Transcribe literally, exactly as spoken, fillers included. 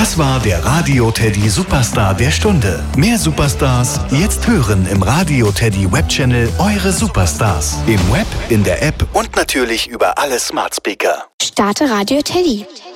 Das war der Radio Teddy Superstar der Stunde. Mehr Superstars jetzt hören im Radio Teddy Webchannel Eure Superstars. Im Web, in der App und natürlich über alle Smart Speaker. Starte Radio Teddy.